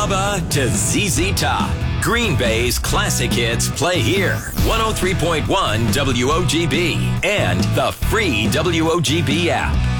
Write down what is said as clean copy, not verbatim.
ABBA to ZZ Top. Green Bay's classic hits play here. 103.1 WOGB and the free WOGB app.